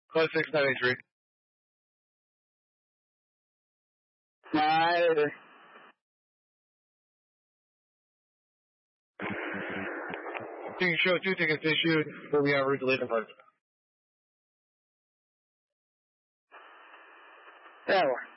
Class 6983. Nah, You can show 2 tickets issued, but we have a delayed departure. that one.